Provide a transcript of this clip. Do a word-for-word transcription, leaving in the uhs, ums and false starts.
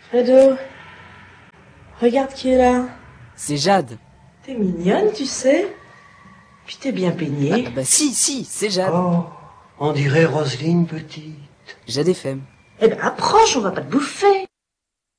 Fredo, regarde qui est là. C'est Jade. T'es mignonne, tu sais. Puis t'es bien peignée. Ah, bah si, si, c'est Jade. Oh, on dirait Roselyne petite. Jade F M. Eh ben approche, on va pas te bouffer.